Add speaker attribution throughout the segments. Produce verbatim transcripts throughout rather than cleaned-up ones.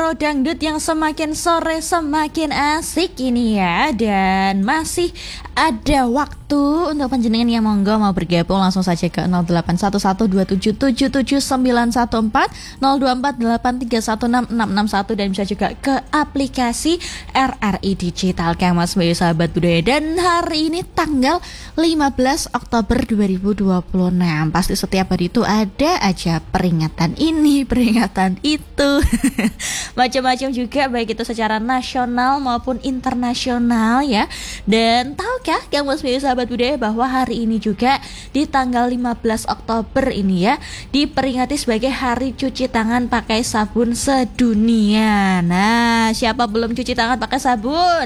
Speaker 1: Halo dangdut yang semakin sore semakin asik ini ya. Dan masih ada waktu untuk panjenengan yang monggo mau bergabung langsung saja ke nol delapan satu satu dua tujuh tujuh tujuh sembilan satu empat, nol dua empat delapan tiga satu enam enam enam satu, dan bisa juga ke aplikasi R R I Digital Kang Mas Bayu sahabat budaya. Dan hari ini tanggal lima belas Oktober dua ribu dua puluh enam. Pasti setiap hari itu ada aja peringatan ini, peringatan itu. Macam-macam juga, baik itu secara nasional maupun internasional ya. Dan tahukah Kang Mas Bayu sahabat budaya bahwa hari ini juga di tanggal lima belas Oktober ini ya diperingati sebagai Hari Cuci Tangan Pakai Sabun Sedunia. Nah, siapa belum cuci tangan pakai sabun?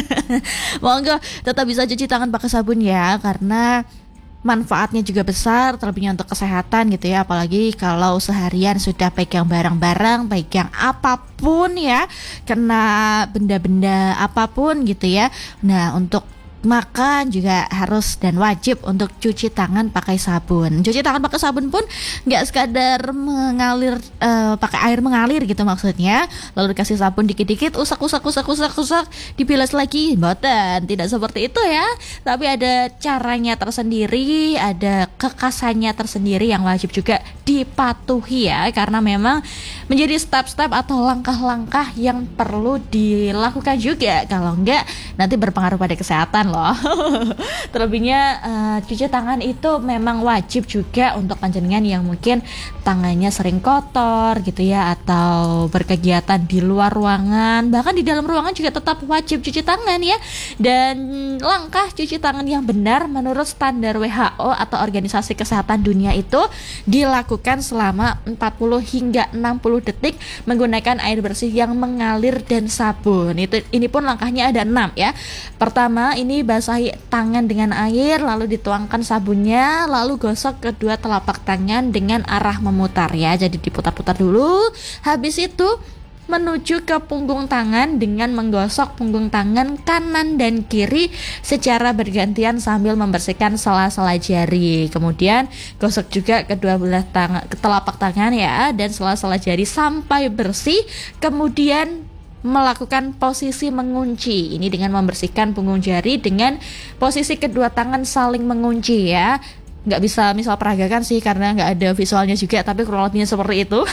Speaker 1: Monggo tetap bisa cuci tangan pakai sabun ya, karena manfaatnya juga besar, terlebihnya untuk kesehatan gitu ya. Apalagi kalau seharian sudah pegang barang-barang, pegang apapun ya, kena benda-benda apapun gitu ya. Nah, untuk makan juga harus dan wajib untuk cuci tangan pakai sabun. Cuci tangan pakai sabun pun nggak sekadar mengalir uh, pakai air mengalir gitu maksudnya, lalu dikasih sabun dikit-dikit, usak usak usak usak usak dibilas lagi, boten, tidak seperti itu ya. Tapi ada caranya tersendiri, ada kekasannya tersendiri yang wajib juga dipatuhi ya, karena memang menjadi step-step atau langkah-langkah yang perlu dilakukan juga, kalau enggak nanti berpengaruh pada kesehatan loh. Terlebihnya uh, cuci tangan itu memang wajib juga untuk panjenengan yang mungkin tangannya sering kotor gitu ya, atau berkegiatan di luar ruangan, bahkan di dalam ruangan juga tetap wajib cuci tangan ya. Dan langkah cuci tangan yang benar menurut standar W H O atau Organisasi Kesehatan Dunia itu dilakukan selama empat puluh hingga enam puluh detik menggunakan air bersih yang mengalir dan sabun. Itu ini pun langkahnya ada enam ya. Pertama, ini basahi tangan dengan air, lalu dituangkan sabunnya, lalu gosok kedua telapak tangan dengan arah memutar ya. Jadi diputar-putar dulu. Habis itu menuju ke punggung tangan dengan menggosok punggung tangan kanan dan kiri secara bergantian sambil membersihkan sela-sela jari. Kemudian gosok juga kedua belah tangan, telapak tangan ya, dan sela-sela jari sampai bersih. Kemudian melakukan posisi mengunci ini dengan membersihkan punggung jari dengan posisi kedua tangan saling mengunci ya. Nggak bisa misal peragakan sih karena nggak ada visualnya juga, tapi kurang lebihnya seperti itu.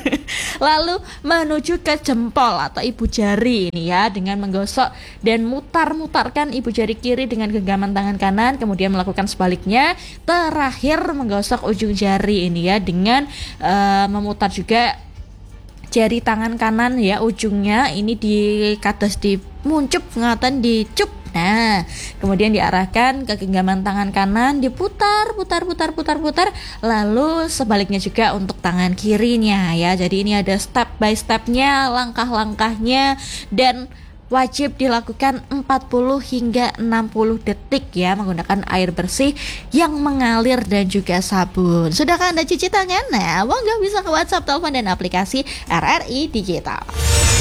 Speaker 1: Lalu menuju ke jempol atau ibu jari ini ya, dengan menggosok dan mutar-mutarkan ibu jari kiri dengan genggaman tangan kanan, kemudian melakukan sebaliknya. Terakhir menggosok ujung jari ini ya dengan uh, memutar juga jari tangan kanan ya, ujungnya ini di kados di muncup ngaten dicup. Nah, kemudian diarahkan ke genggaman tangan kanan, diputar, putar, putar, putar, putar, lalu sebaliknya juga untuk tangan kirinya ya. Jadi ini ada step by stepnya, langkah-langkahnya, dan wajib dilakukan empat puluh hingga enam puluh detik ya, menggunakan air bersih yang mengalir dan juga sabun. Sudahkah Anda cuci tangan? Nah, monggo bisa ke WhatsApp, telepon, dan aplikasi R R I Digital.